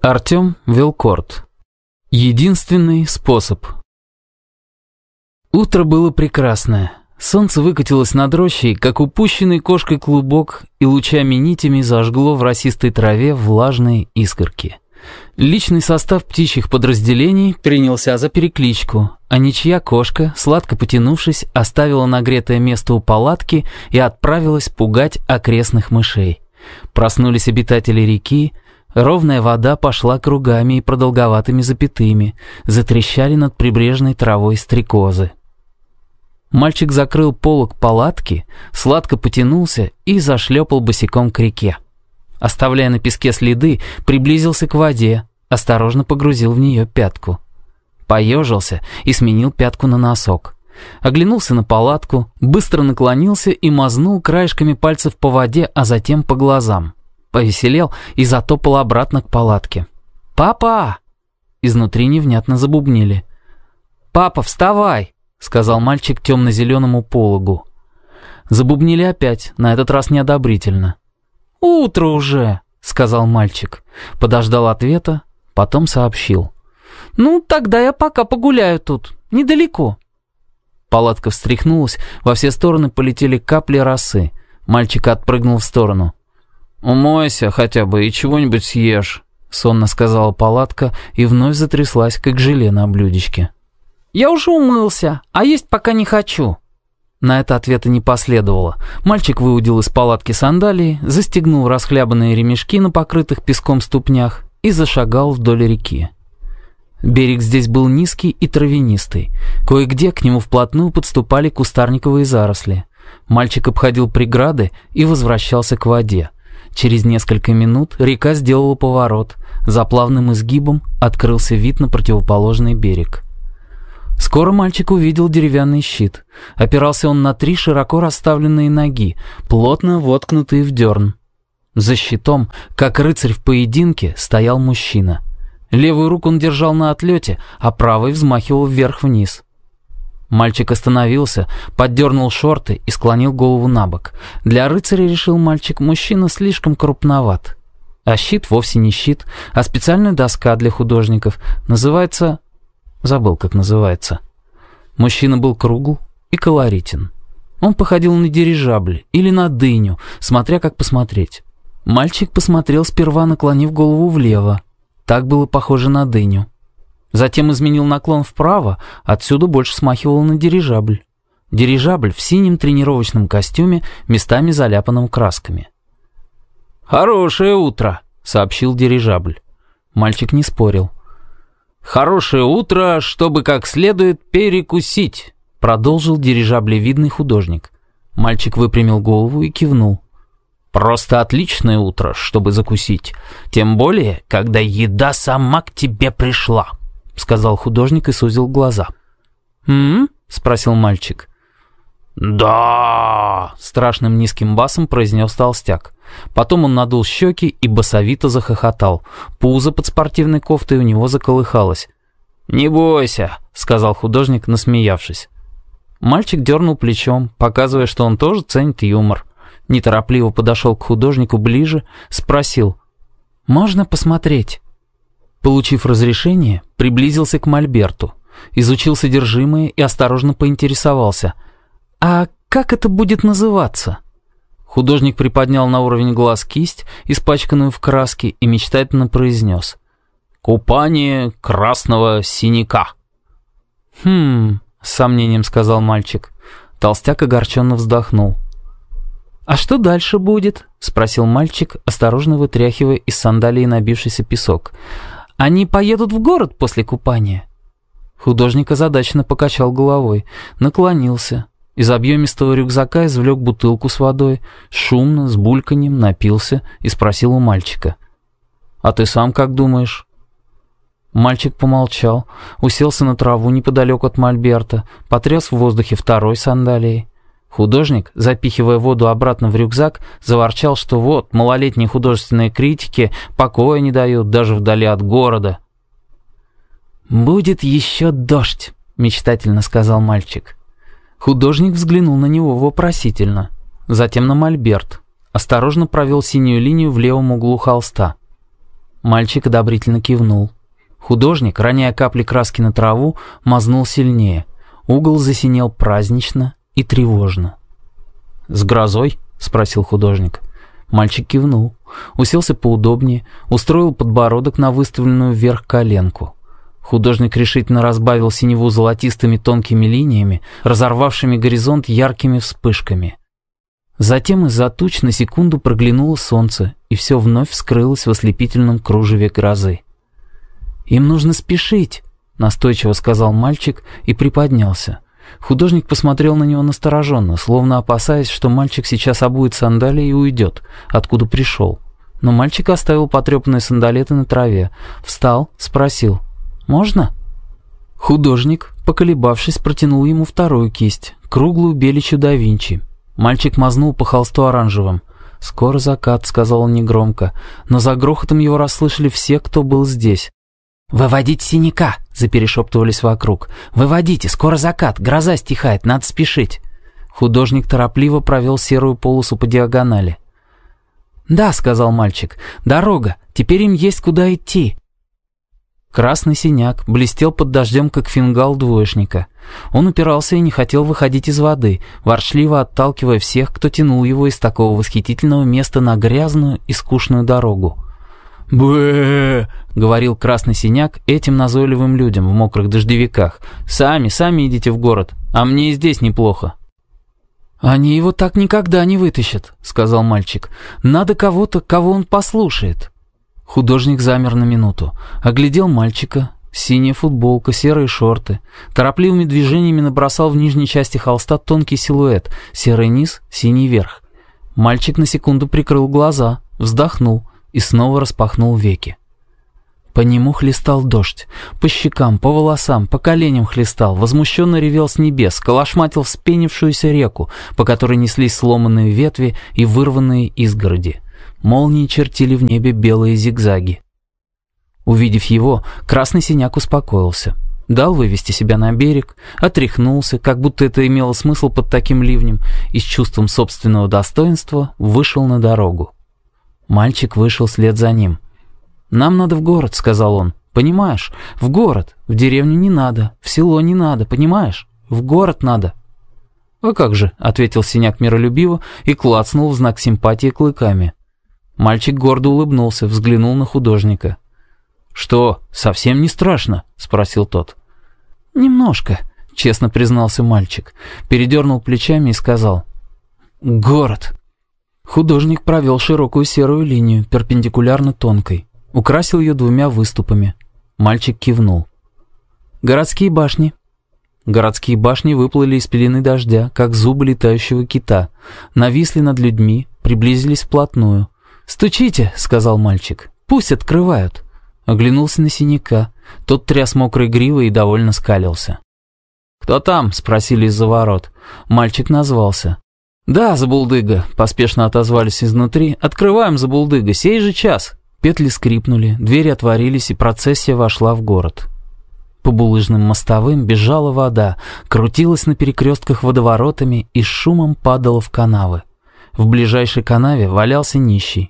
Артем Вилкорт. Единственный способ. Утро было прекрасное. Солнце выкатилось над рощей, как упущенный кошкой клубок, и лучами-нитями зажгло в росистой траве влажные искорки. Личный состав птичьих подразделений принялся за перекличку, а ничья кошка, сладко потянувшись, оставила нагретое место у палатки и отправилась пугать окрестных мышей. Проснулись обитатели реки. Ровная вода пошла кругами и продолговатыми запятыми, затрещали над прибрежной травой стрекозы. Мальчик закрыл полог палатки, сладко потянулся и зашлепал босиком к реке. Оставляя на песке следы, приблизился к воде, осторожно погрузил в нее пятку. Поежился и сменил пятку на носок. Оглянулся на палатку, быстро наклонился и мазнул краешками пальцев по воде, а затем по глазам. Повеселел и затопал обратно к палатке. «Папа!» Изнутри невнятно забубнили. «Папа, вставай!» — сказал мальчик темно-зеленому пологу. Забубнили опять, на этот раз неодобрительно. «Утро уже!» — сказал мальчик. Подождал ответа, потом сообщил. «Ну, тогда я пока погуляю тут, недалеко». Палатка встряхнулась, во все стороны полетели капли росы. Мальчик отпрыгнул в сторону. «Умойся хотя бы и чего-нибудь съешь», — сонно сказала палатка и вновь затряслась, как желе на блюдечке. «Я уже умылся, а есть пока не хочу». На это ответа не последовало. Мальчик выудил из палатки сандалии, застегнул расхлябанные ремешки на покрытых песком ступнях и зашагал вдоль реки. Берег здесь был низкий и травянистый. Кое-где к нему вплотную подступали кустарниковые заросли. Мальчик обходил преграды и возвращался к воде. Через несколько минут река сделала поворот. За плавным изгибом открылся вид на противоположный берег. Скоро мальчик увидел деревянный щит. Опирался он на 3 широко расставленные ноги, плотно воткнутые в дерн. За щитом, как рыцарь в поединке, стоял мужчина. Левую руку он держал на отлете, а правой взмахивал вверх-вниз. Мальчик остановился, поддернул шорты и склонил голову на бок. Для рыцаря, решил мальчик, мужчина слишком крупноват. А щит вовсе не щит, а специальная доска для художников. Называется... Забыл, как называется. Мужчина был кругл и колоритен. Он походил на дирижабль или на дыню, смотря как посмотреть. Мальчик посмотрел сперва, наклонив голову влево. Так было похоже на дыню. Затем изменил наклон вправо, отсюда больше смахивал на дирижабль. Дирижабль в синем тренировочном костюме, местами заляпанном красками. «Хорошее утро», — сообщил дирижабль. Мальчик не спорил. «Хорошее утро, чтобы как следует перекусить», — продолжил дирижаблевидный художник. Мальчик выпрямил голову и кивнул. «Просто отличное утро, чтобы закусить. Тем более, когда еда сама к тебе пришла», — сказал художник и сузил глаза. Спросил мальчик. «Да!» — страшным низким басом произнес толстяк. Потом он надул щеки и басовито захохотал. Пузо под спортивной кофтой у него заколыхалось. «Не бойся», — сказал художник, насмеявшись. Мальчик дернул плечом, показывая, что он тоже ценит юмор. Неторопливо подошел к художнику ближе, спросил: «Можно посмотреть?» Получив разрешение, приблизился к мольберту, изучил содержимое и осторожно поинтересовался: «А как это будет называться?» Художник приподнял на уровень глаз кисть, испачканную в краске, и мечтательно произнес: «Купание красного синяка». «С сомнением сказал мальчик. Толстяк огорченно вздохнул. «А что дальше будет?» — спросил мальчик, осторожно вытряхивая из сандалии набившийся песок. «Они поедут в город после купания?» Художник озадаченно покачал головой, наклонился. Из объемистого рюкзака извлек бутылку с водой, шумно, с бульканьем напился и спросил у мальчика: «А ты сам как думаешь?» Мальчик помолчал, уселся на траву неподалеку от мольберта, потряс в воздухе второй сандалией. Художник, запихивая воду обратно в рюкзак, заворчал, что вот, малолетние художественные критики покоя не дают даже вдали от города. «Будет еще дождь», — мечтательно сказал мальчик. Художник взглянул на него вопросительно, затем на мольберт, осторожно провел синюю линию в левом углу холста. Мальчик одобрительно кивнул. Художник, роняя капли краски на траву, мазнул сильнее. Угол засинел празднично и тревожно. «С грозой?» — спросил художник. Мальчик кивнул, уселся поудобнее, устроил подбородок на выставленную вверх коленку. Художник решительно разбавил синеву золотистыми тонкими линиями, разорвавшими горизонт яркими вспышками. Затем из-за туч на секунду проглянуло солнце, и все вновь скрылось в ослепительном кружеве грозы. «Им нужно спешить», — настойчиво сказал мальчик и приподнялся. Художник посмотрел на него настороженно, словно опасаясь, что мальчик сейчас обует сандалии и уйдет, откуда пришел. Но мальчик оставил потрепанные сандалеты на траве, встал, спросил: «Можно?» Художник, поколебавшись, протянул ему вторую кисть, круглую беличью да Винчи. Мальчик мазнул по холсту оранжевым. «Скоро закат», — сказал он негромко, но за грохотом его расслышали все, кто был здесь. «Выводите синяка!» — заперешептывались вокруг. «Выводите! Скоро закат! Гроза стихает! Надо спешить!» Художник торопливо провел серую полосу по диагонали. «Да», — сказал мальчик, — «дорога! Теперь им есть куда идти!» Красный синяк блестел под дождем, как фингал двоечника. Он упирался и не хотел выходить из воды, ворчливо отталкивая всех, кто тянул его из такого восхитительного места на грязную и скучную дорогу. «Бэ!» — говорил красный синяк этим назойливым людям в мокрых дождевиках. «Сами идите в город, а мне и здесь неплохо». «Они его так никогда не вытащат», — сказал мальчик. «Надо кого-то, кого он послушает». Художник замер на минуту, оглядел мальчика. Синяя футболка, серые шорты. Торопливыми движениями набросал в нижней части холста тонкий силуэт, серый низ, синий верх. Мальчик на секунду прикрыл глаза, вздохнул и снова распахнул веки. По нему хлестал дождь, по щекам, по волосам, по коленям хлестал, возмущенно ревел с небес, колошматил вспенившуюся реку, по которой неслись сломанные ветви и вырванные изгороди. Молнии чертили в небе белые зигзаги. Увидев его, красный синяк успокоился. Дал вывести себя на берег, отряхнулся, как будто это имело смысл под таким ливнем, и с чувством собственного достоинства вышел на дорогу. Мальчик вышел вслед за ним. «Нам надо в город», — сказал он. «Понимаешь? В город. В деревню не надо, в село не надо, понимаешь? В город надо». «А как же», — ответил синяк миролюбиво и клацнул в знак симпатии клыками. Мальчик гордо улыбнулся, взглянул на художника. «Что, совсем не страшно?» — спросил тот. «Немножко», — честно признался мальчик. Передернул плечами и сказал: «Город». Художник провел широкую серую линию, перпендикулярно тонкой. Украсил ее двумя выступами. Мальчик кивнул. «Городские башни». Городские башни выплыли из пелены дождя, как зубы летающего кита. Нависли над людьми, приблизились вплотную. «Стучите», — сказал мальчик. «Пусть открывают». Оглянулся на синяка. Тот тряс мокрой гривой и довольно скалился. «Кто там?» — спросили из-за ворот. Мальчик назвался. «Да, Забулдыга», — поспешно отозвались изнутри. «Открываем, Забулдыга, сей же час». Петли скрипнули, двери отворились, и процессия вошла в город. По булыжным мостовым бежала вода, крутилась на перекрестках водоворотами и с шумом падала в канавы. В ближайшей канаве валялся нищий.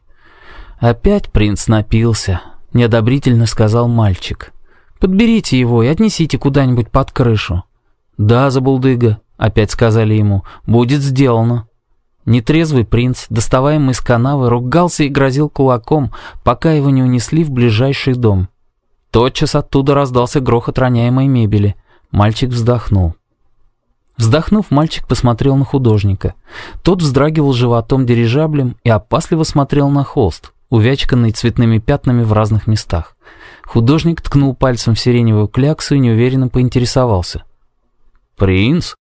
«Опять принц напился», — неодобрительно сказал мальчик. «Подберите его и отнесите куда-нибудь под крышу». «Да, Забулдыга», — опять сказали ему, — «будет сделано». Нетрезвый принц, доставаемый из канавы, ругался и грозил кулаком, пока его не унесли в ближайший дом. Тотчас оттуда раздался грохот роняемой мебели. Мальчик вздохнул. Вздохнув, мальчик посмотрел на художника. Тот вздрагивал животом дирижаблем и опасливо смотрел на холст, увячканный цветными пятнами в разных местах. Художник ткнул пальцем в сиреневую кляксу и неуверенно поинтересовался: «Принц?»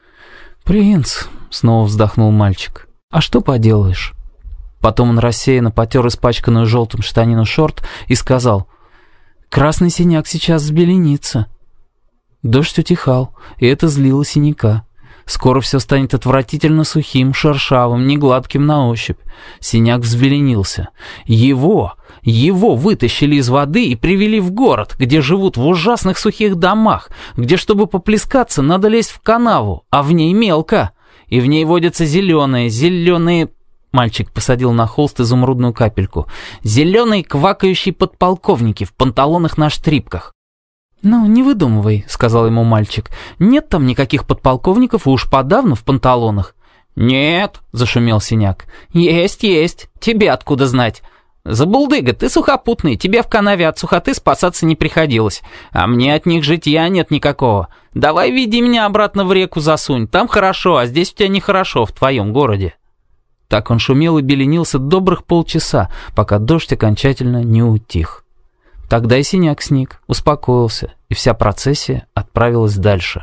«Принц», — снова вздохнул мальчик. «А что поделаешь?» Потом он рассеянно потер испачканную желтым штанину шорт и сказал: «Красный синяк сейчас взбеленится». Дождь утихал, и это злило синяка. Скоро все станет отвратительно сухим, шершавым, негладким на ощупь. Синяк взбеленился. Его вытащили из воды и привели в город, где живут в ужасных сухих домах, где, чтобы поплескаться, надо лезть в канаву, а в ней мелко, и в ней водятся зеленые... Мальчик посадил на холст изумрудную капельку. «Зеленые квакающие подполковники в панталонах на штрипках». «Ну, не выдумывай», — сказал ему мальчик. «Нет там никаких подполковников и уж подавно в панталонах». «Нет», — зашумел Синяк. «Есть, есть. Тебе откуда знать? Забулдыга, ты сухопутный, тебе в канаве от сухоты спасаться не приходилось. А мне от них житья нет никакого. Давай веди меня обратно в реку засунь, там хорошо, а здесь у тебя нехорошо, в твоем городе». Так он шумел и беленился добрых полчаса, пока дождь окончательно не утих. Тогда и Синяк сник, успокоился, и вся процессия отправилась дальше.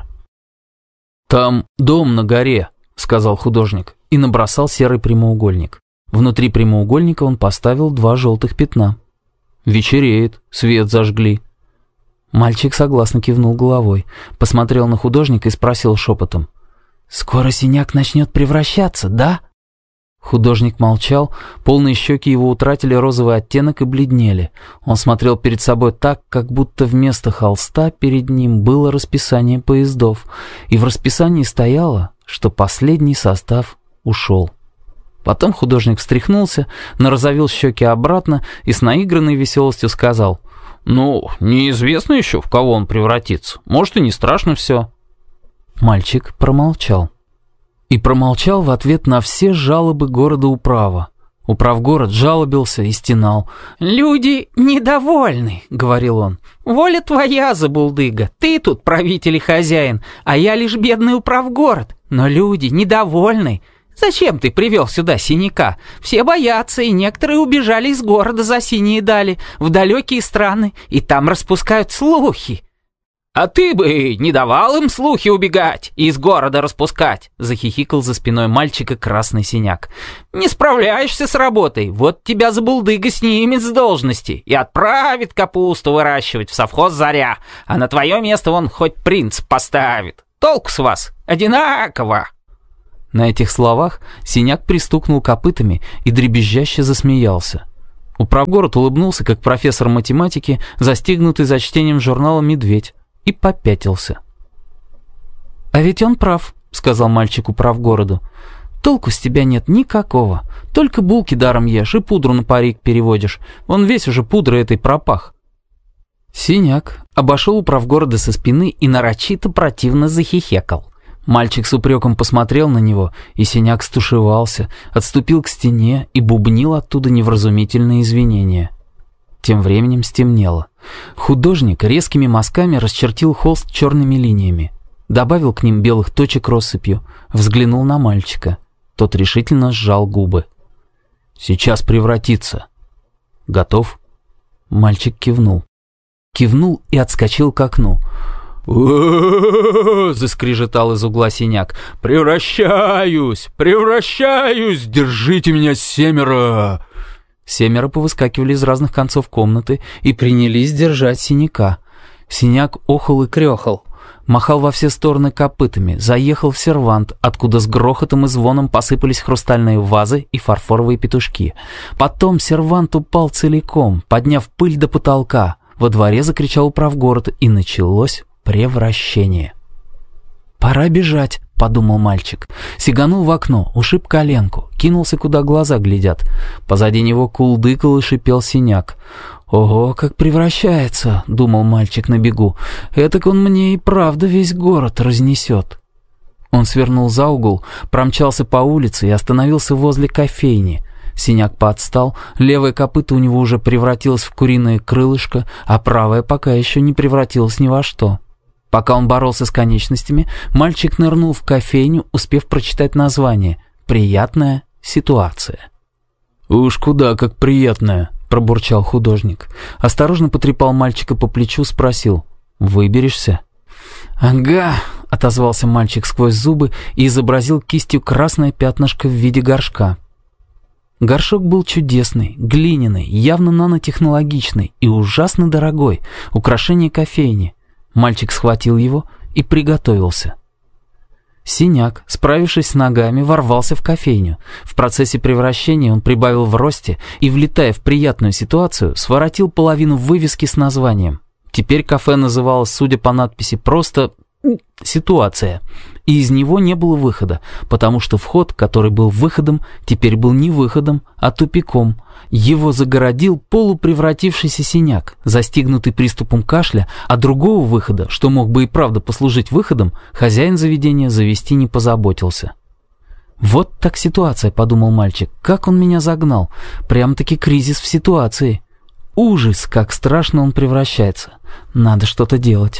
«Там дом на горе», — сказал художник, и набросал серый прямоугольник. Внутри прямоугольника он поставил 2 желтых пятна. «Вечереет, свет зажгли». Мальчик согласно кивнул головой, посмотрел на художника и спросил шепотом: «Скоро Синяк начнет превращаться, да?» Художник молчал, полные щеки его утратили розовый оттенок и бледнели. Он смотрел перед собой так, как будто вместо холста перед ним было расписание поездов, и в расписании стояло, что последний состав ушел. Потом художник встряхнулся, нарозовил щеки обратно и с наигранной веселостью сказал: «Ну, неизвестно еще, в кого он превратится. Может, и не страшно все». Мальчик промолчал. И промолчал в ответ на все жалобы города управа. Управгород жалобился и стенал. «Люди недовольны», — говорил он. «Воля твоя, забулдыга, ты тут правитель и хозяин, а я лишь бедный управгород. Но люди недовольны. Зачем ты привел сюда Синяка? Все боятся, и некоторые убежали из города за синие дали, в далекие страны, и там распускают слухи». «А ты бы не давал им слухи убегать и из города распускать», — захихикал за спиной мальчика красный Синяк. «Не справляешься с работой, вот тебя забулдыга снимет с должности и отправит капусту выращивать в совхоз «Заря», а на твое место он хоть принцип поставит. Толку с вас одинаково». На этих словах Синяк пристукнул копытами и дребезжаще засмеялся. Управгород улыбнулся, как профессор математики, застигнутый за чтением журнала «Медведь», и попятился. «А ведь он прав», — сказал мальчик управгороду. «Толку с тебя нет никакого. Только булки даром ешь и пудру на парик переводишь. Он весь уже пудрой этой пропах». Синяк обошел управгорода со спины и нарочито противно захихекал. Мальчик с упреком посмотрел на него, и Синяк стушевался, отступил к стене и бубнил оттуда невразумительные извинения. Тем временем стемнело. Художник резкими мазками расчертил холст черными линиями, добавил к ним белых точек россыпью, взглянул на мальчика. Тот решительно сжал губы. «Сейчас превратится. Готов?» Мальчик кивнул. Кивнул и отскочил к окну. «О-о-о-о-о!» — заскрежетал из угла Синяк. «Превращаюсь! Превращаюсь! Держите меня, 7!» 7 повыскакивали из разных концов комнаты и принялись держать Синяка. Синяк охал и крёхал, махал во все стороны копытами, заехал в сервант, откуда с грохотом и звоном посыпались хрустальные вазы и фарфоровые петушки. Потом сервант упал целиком, подняв пыль до потолка. Во дворе закричал управгород, и началось превращение. «Пора бежать», — подумал мальчик. Сиганул в окно, ушиб коленку, кинулся, куда глаза глядят. Позади него кулдыкал и шипел Синяк. «Ого, как превращается», — думал мальчик на бегу. «Этак он мне и правда весь город разнесет». Он свернул за угол, промчался по улице и остановился возле кофейни. Синяк поотстал, левое копыто у него уже превратилось в куриное крылышко, а правое пока еще не превратилось ни во что. Пока он боролся с конечностями, мальчик нырнул в кофейню, успев прочитать название «Приятная ситуация». «Уж куда как приятная», — пробурчал художник. Осторожно потрепал мальчика по плечу, спросил: «Выберешься?» «Ага», — отозвался мальчик сквозь зубы и изобразил кистью красное пятнышко в виде горшка. Горшок был чудесный, глиняный, явно нанотехнологичный и ужасно дорогой, украшение кофейни. Мальчик схватил его и приготовился. Синяк, справившись с ногами, ворвался в кофейню. В процессе превращения он прибавил в росте и, влетая в приятную ситуацию, своротил половину вывески с названием. Теперь кафе называлось, судя по надписи, просто ситуация. И из него не было выхода, потому что вход, который был выходом, теперь был не выходом, а тупиком. Его загородил полупревратившийся синяк, застигнутый приступом кашля, а другого выхода, что мог бы и правда послужить выходом, хозяин заведения завести не позаботился. «Вот так ситуация», — подумал мальчик, — «как он меня загнал! Прям-таки кризис в ситуации. Ужас, как страшно он превращается. Надо что-то делать».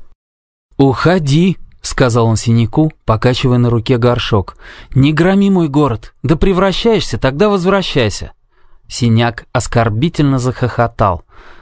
«Уходи», — сказал он синяку, покачивая на руке горшок. «Не громи мой город. Да превращаешься, тогда возвращайся». Синяк оскорбительно захохотал.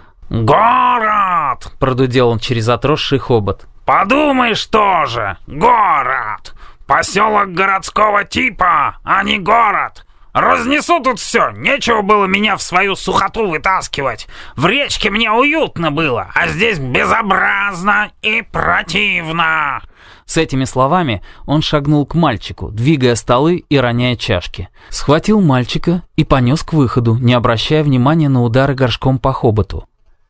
«Город!» — продудел он через отросший хобот. «Подумаешь тоже! Город! Поселок городского типа, а не город! Разнесу тут все, нечего было меня в свою сухоту вытаскивать. В речке мне уютно было, а здесь безобразно и противно!» С этими словами он шагнул к мальчику, двигая столы и роняя чашки. Схватил мальчика и понес к выходу, не обращая внимания на удары горшком по хоботу.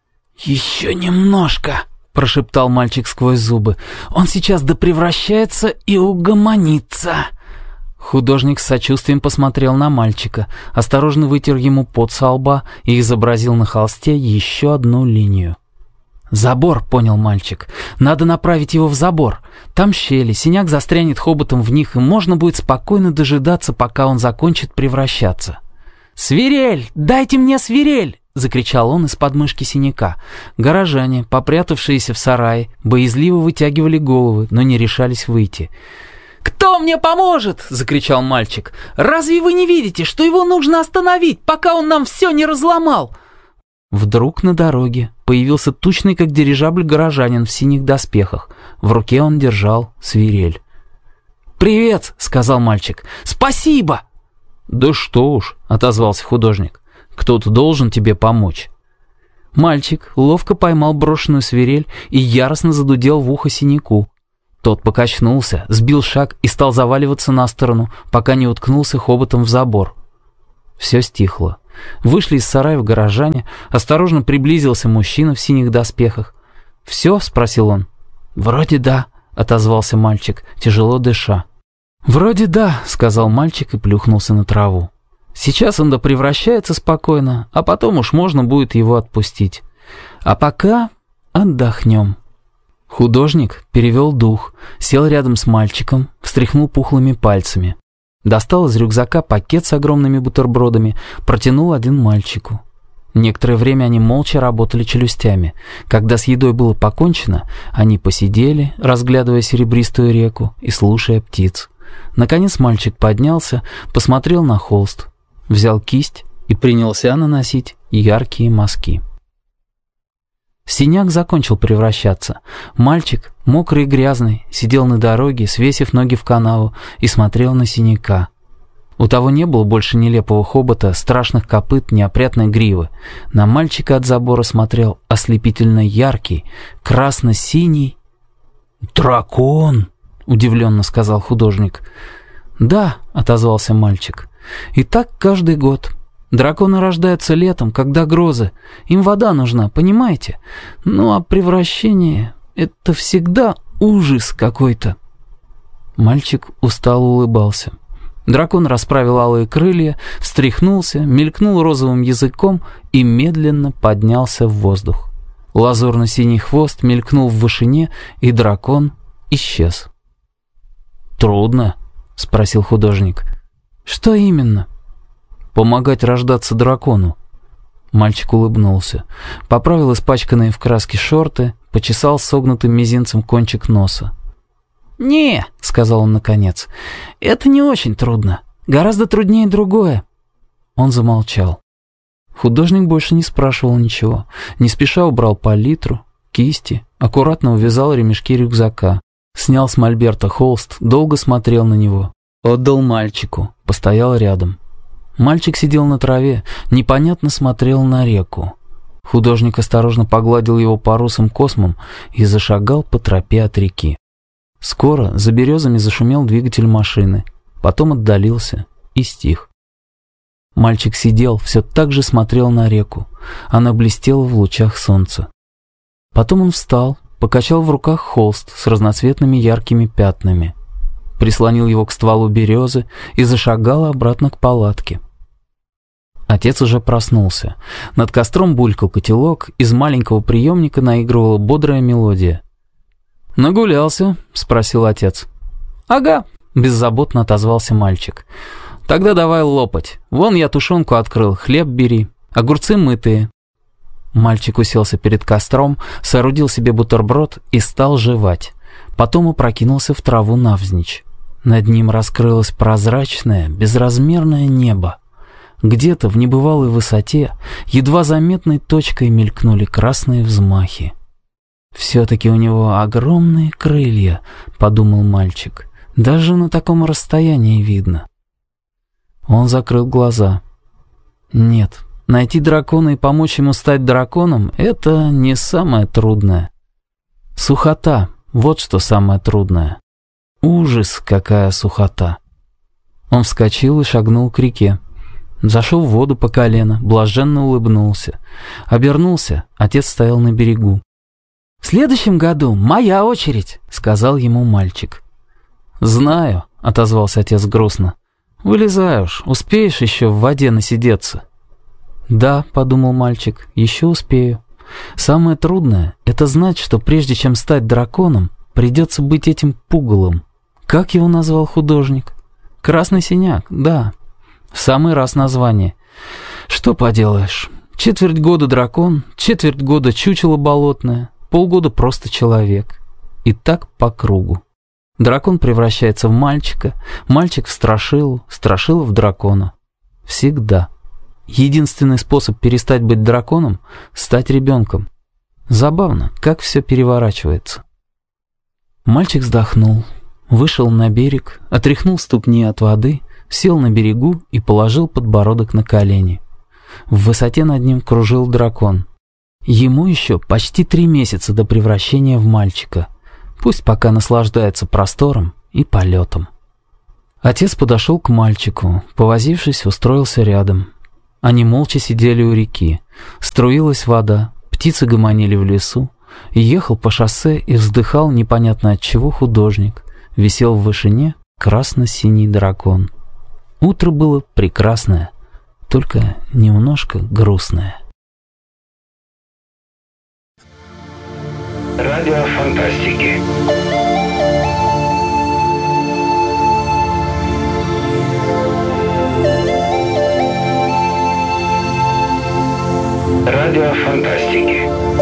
«Еще немножко», — прошептал мальчик сквозь зубы. «Он сейчас допревращается и угомонится». Художник с сочувствием посмотрел на мальчика, осторожно вытер ему пот со лба и изобразил на холсте еще одну линию. «Забор», — понял мальчик. «Надо направить его в забор. Там щели, синяк застрянет хоботом в них, и можно будет спокойно дожидаться, пока он закончит превращаться». «Свирель! Дайте мне свирель!» — закричал он из подмышки синяка. Горожане, попрятавшиеся в сарае, боязливо вытягивали головы, но не решались выйти. «Кто мне поможет?» — закричал мальчик. «Разве вы не видите, что его нужно остановить, пока он нам все не разломал?» Вдруг на дороге появился тучный, как дирижабль, горожанин в синих доспехах. В руке он держал свирель. «Привет!» — сказал мальчик. «Спасибо!» «Да что уж!» — отозвался художник. «Кто-то должен тебе помочь». Мальчик ловко поймал брошенную свирель и яростно задудел в ухо синяку. Тот покачнулся, сбил шаг и стал заваливаться на сторону, пока не уткнулся хоботом в забор. Все стихло. Вышли из сараев горожане, осторожно приблизился мужчина в синих доспехах. «Все?» — спросил он. «Вроде да», — отозвался мальчик, тяжело дыша. «Вроде да», — сказал мальчик и плюхнулся на траву. «Сейчас он допревращается спокойно, а потом уж можно будет его отпустить. А пока отдохнем». Художник перевел дух, сел рядом с мальчиком, встряхнул пухлыми пальцами. Достал из рюкзака пакет с огромными бутербродами, протянул один мальчику. Некоторое время они молча работали челюстями. Когда с едой было покончено, они посидели, разглядывая серебристую реку и слушая птиц. Наконец мальчик поднялся, посмотрел на холст, взял кисть и принялся наносить яркие мазки. Синяк закончил превращаться. Мальчик, мокрый и грязный, сидел на дороге, свесив ноги в канаву, и смотрел на синяка. У того не было больше нелепого хобота, страшных копыт, неопрятной гривы. На мальчика от забора смотрел ослепительно яркий, красно-синий... «Дракон!» — удивленно сказал художник. «Да», — отозвался мальчик, — «и так каждый год». Драконы рождаются летом, когда грозы. Им вода нужна, понимаете? Ну а превращение — это всегда ужас какой-то». Мальчик устало улыбался. Дракон расправил алые крылья, встряхнулся, мелькнул розовым языком и медленно поднялся в воздух. Лазурно-синий хвост мелькнул в вышине, и дракон исчез. «Трудно?» — спросил художник. «Что именно?» «Помогать рождаться дракону». Мальчик улыбнулся, поправил испачканные в краске шорты, почесал согнутым мизинцем кончик носа. «Не», — сказал он наконец, — «это не очень трудно. Гораздо труднее другое». Он замолчал. Художник больше не спрашивал ничего. Не спеша убрал палитру, кисти, аккуратно увязал ремешки рюкзака. Снял с мольберта холст, долго смотрел на него. Отдал мальчику, постоял рядом. Мальчик сидел на траве, непонятно смотрел на реку. Художник осторожно погладил его по русым космам и зашагал по тропе от реки. Скоро за березами зашумел двигатель машины, потом отдалился и стих. Мальчик сидел, все так же смотрел на реку. Она блестела в лучах солнца. Потом он встал, покачал в руках холст с разноцветными яркими пятнами, прислонил его к стволу березы и зашагал обратно к палатке. Отец уже проснулся. Над костром булькал котелок, из маленького приемника наигрывала бодрая мелодия. «Нагулялся?» — спросил отец. «Ага», — беззаботно отозвался мальчик. «Тогда давай лопать. Вон я тушенку открыл, хлеб бери, огурцы мытые». Мальчик уселся перед костром, соорудил себе бутерброд и стал жевать. Потом опрокинулся в траву навзничь. Над ним раскрылось прозрачное, безразмерное небо. Где-то в небывалой высоте едва заметной точкой мелькнули красные взмахи. «Все-таки у него огромные крылья», — подумал мальчик. «Даже на таком расстоянии видно». Он закрыл глаза. Нет, найти дракона и помочь ему стать драконом — это не самое трудное. Сухота — вот что самое трудное. Ужас, какая сухота. Он вскочил и шагнул к реке. Зашел в воду по колено, блаженно улыбнулся. Обернулся, отец стоял на берегу. «В следующем году моя очередь», — сказал ему мальчик. «Знаю», — отозвался отец грустно. «Вылезай уж, успеешь еще в воде насидеться». «Да», — подумал мальчик, — «еще успею. Самое трудное — это знать, что прежде чем стать драконом, придется быть этим пугалом». Как его назвал художник? «Красный синяк», да. В самый раз название. Что поделаешь, четверть года дракон, четверть года чучело болотное, полгода просто человек. И так по кругу. Дракон превращается в мальчика, мальчик в страшилу, страшила в дракона. Всегда. Единственный способ перестать быть драконом — стать ребенком. Забавно, как все переворачивается. Мальчик вздохнул, вышел на берег, отряхнул ступни от воды, сел на берегу и положил подбородок на колени. В высоте над ним кружил дракон. Ему еще почти 3 месяца до превращения в мальчика. Пусть пока наслаждается простором и полетом. Отец подошел к мальчику, повозившись, устроился рядом. Они молча сидели у реки. Струилась вода, птицы гомонили в лесу. Ехал по шоссе и вздыхал непонятно от чего художник. Висел в вышине красно-синий дракон. Утро было прекрасное, только немножко грустное. Радио фантастики. Радио фантастики.